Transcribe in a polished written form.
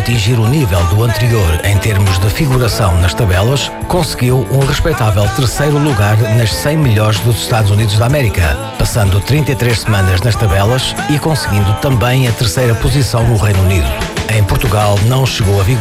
atingir o nível do anterior em termos de figuração nas tabelas, conseguiu um respeitável terceiro lugar nas 100 melhores dos Estados Unidos da América, passando 33 semanas nas tabelas e conseguindo também a terceira posição no Reino Unido. Em Portugal não chegou a